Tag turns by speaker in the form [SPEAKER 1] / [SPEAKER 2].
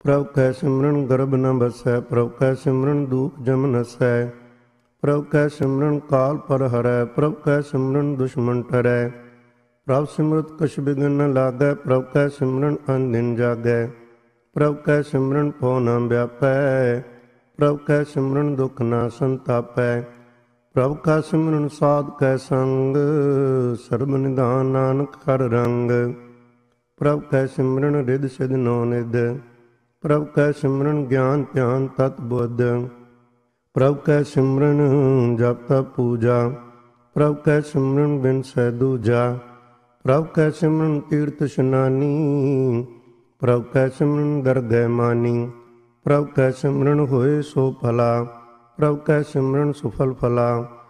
[SPEAKER 1] ਪ੍ਰਭ ਕੈ ਸਿਮਰਨ ਗਰਭ ਨ ਬਸੈ। ਪ੍ਰਭ ਕੈ ਸਿਮਰਨ ਦੂਖ ਜਮ ਨਸੈ। ਪ੍ਰਭ ਕੈ ਸਿਮਰਨ ਕਾਲ ਪਰ ਹਰੈ। ਪ੍ਰਭ ਕੈ ਸਿਮਰਨ ਦੁਸ਼ਮਨ ਟਰੈ। ਪ੍ਰਭ ਸਿਮਰਤ ਕਛ ਬਿਘਨ ਨ ਲਾਗੈ। ਪ੍ਰਭ ਕੈ ਸਿਮਰਨ ਅਨਦਿਨ ਜਾਗੈ। ਪ੍ਰਭ ਕੈ ਸਿਮਰਨ ਭਉ ਨ ਵਿਆਪੈ। ਪ੍ਰਭ ਕੈ ਸਿਮਰਨ ਦੁਖ ਨ ਸੰਤਾਪੈ। ਪ੍ਰਭ ਕੈ ਸਿਮਰਨ ਸਾਧ ਕੈ ਸੰਗ। ਸਰਬ ਨਿਧਾਨ ਨਾਨਕ ਹਰ ਰੰਗ। ਪ੍ਰਭ ਕੈ ਸਿਮਰਨ ਰਿਧ ਸਿਧ ਨੌ ਨਿਧ। ਪ੍ਰਭ ਕੈ ਸਿਮਰਨ ਗਿਆਨ ਧਿਆਨ ਤਤ ਬੁੱਧ। ਪ੍ਰਭ ਕੈ ਸਿਮਰਨ ਜਪ ਤਪ ਪੂਜਾ। ਪ੍ਰਭ ਕੈ ਸਿਮਰਨ ਬਿਨਸੈ ਦੂਜਾ। ਪ੍ਰਭ ਕੈ ਸਿਮਰਨ ਤੀਰਥ ਇਸ਼ਨਾਨੀ। ਪ੍ਰਭ ਕੈ ਸਿਮਰਨ ਦਰਗਹਿ ਮਾਨੀ। ਪ੍ਰਭ ਕੈ ਸਿਮਰਨ ਹੋਏ ਸੋ ਭਲਾ। ਪ੍ਰਭ ਕੈ ਸਿਮਰਨ ਸੁਫਲ ਫਲਾ।